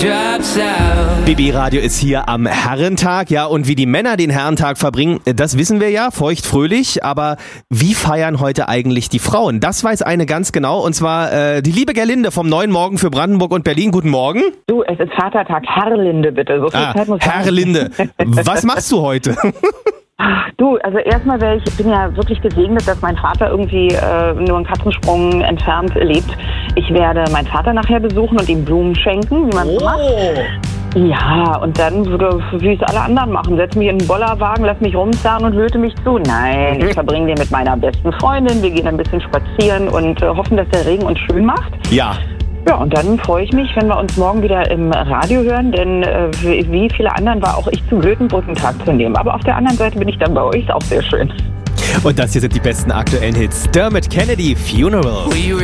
drops out. BB Radio ist hier am Herrentag, ja, und wie die Männer den Herrentag verbringen, das wissen wir ja, feuchtfröhlich, aber wie feiern heute eigentlich die Frauen? Das weiß eine ganz genau, und zwar die liebe Gerlinde vom Neuen Morgen für Brandenburg und Berlin. Guten Morgen. Du, es ist Vatertag. Herrlinde, bitte. So viel Zeit muss Herr sein. Linde, was machst du heute? Ach, du, also erstmal bin ja wirklich gesegnet, dass mein Vater irgendwie nur einen Katzensprung entfernt lebt. Ich werde meinen Vater nachher besuchen und ihm Blumen schenken, wie man es macht. Ja, und dann würde, wie es alle anderen machen, setze mich in einen Bollerwagen, lass mich rumzerren und löte mich zu. Nein, ich verbringe den mit meiner besten Freundin. Wir gehen ein bisschen spazieren und hoffen, dass der Regen uns schön macht. Ja. Ja, und dann freue ich mich, wenn wir uns morgen wieder im Radio hören, denn wie viele anderen war auch ich zu blöd, einen Brückentag zu nehmen. Aber auf der anderen Seite bin ich dann bei euch, ist auch sehr schön. Und das hier sind die besten aktuellen Hits. Dermot Kennedy, Funeral. We were